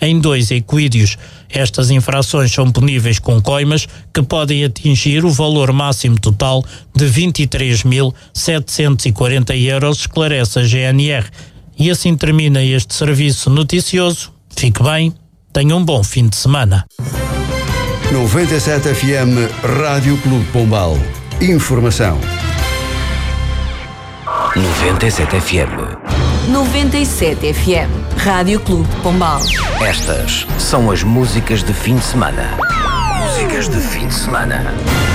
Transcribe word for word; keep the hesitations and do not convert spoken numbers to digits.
em dois equídeos. Estas infrações são puníveis com coimas que podem atingir o valor máximo total de vinte e três mil setecentos e quarenta euros, esclarece a G N R. E assim termina este serviço noticioso. Fique bem, tenha um bom fim de semana. noventa e sete F M Rádio Clube Pombal. Informação. noventa e sete F M. noventa e sete F M, Rádio Clube Pombal. Estas são as músicas de fim de semana. Músicas de fim de semana.